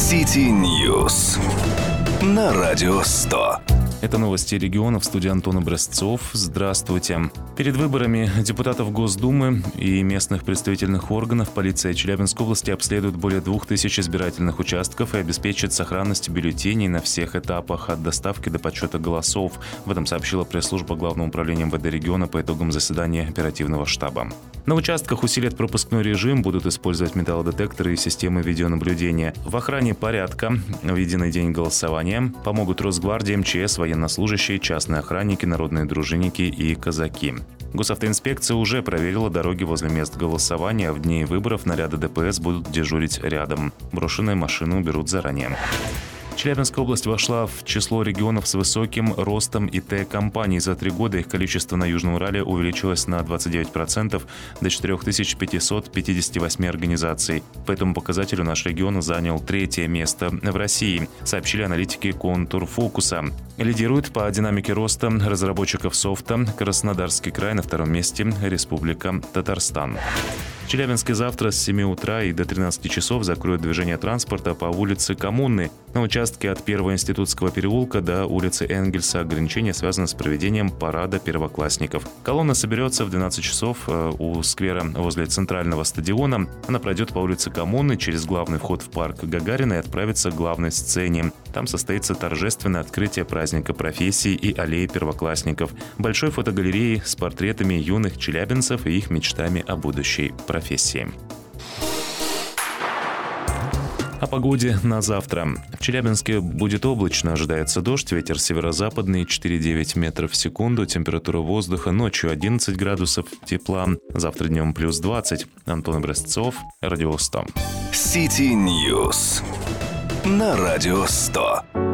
City News на Радио 100. Это новости регионов. В студии Антон Образцов. Здравствуйте. Перед выборами депутатов Госдумы и местных представительных органов полиция Челябинской области обследует более 2000 избирательных участков и обеспечит сохранность бюллетеней на всех этапах от доставки до подсчета голосов. В этом сообщила пресс-служба Главного управления МВД региона по итогам заседания оперативного штаба. На участках усилят пропускной режим, будут использовать металлодетекторы и системы видеонаблюдения. В охране порядка в единый день голосования помогут Росгвардия, МЧС, военнослужащие, частные охранники, народные дружинники и казаки. Госавтоинспекция уже проверила дороги возле мест голосования, а в дни выборов наряды ДПС будут дежурить рядом. Брошенные машины уберут заранее. Челябинская область вошла в число регионов с высоким ростом ИТ-компаний. За 3 года их количество на Южном Урале увеличилось на 29% до 4558 организаций. По этому показателю наш регион занял 3-е место в России, сообщили аналитики Контурфокуса. Лидирует по динамике роста разработчиков софта Краснодарский край, на 2-м месте Республика Татарстан. В Челябинске завтра с 7 утра и до 13 часов закроют движение транспорта по улице Коммунной. На участке от 1-го Институтского переулка до улицы Энгельса ограничения связаны с проведением парада первоклассников. Колонна соберется в 12 часов у сквера возле центрального стадиона. Она пройдет по улице Коммунной через главный вход в парк Гагарина и отправится к главной сцене. Там состоится торжественное открытие праздника профессий и аллеи первоклассников, большой фотогалереи с портретами юных челябинцев и их мечтами о будущей профессии. О погоде на завтра. В Челябинске будет облачно, ожидается дождь, ветер северо-западный 4,9 метров в секунду, температура воздуха ночью 11 градусов тепла, завтра днем плюс 20. Антон Образцов, Радио 100. City News на Радио 100.